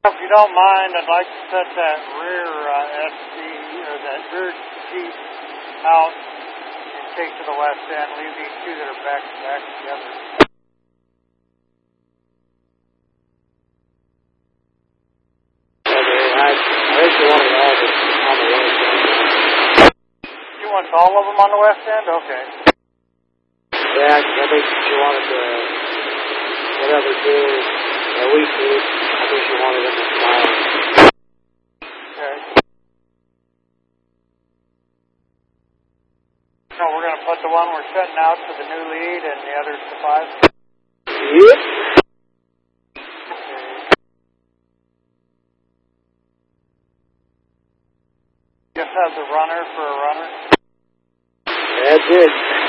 If you don't mind, I'd like to set that rear SD or that rear Jeep out and take to the west end. Leave these two that are back to back together. Okay, I think you wanted all of it on the west end. You want all of them on the west end? Okay. Yeah, I think she wanted to, whatever two that we did, I think she wanted them to smile. Okay. So we're going to put the one we're setting out to the new lead and the others to 5? Yep. Okay. Just have the runner for a runner? That's it.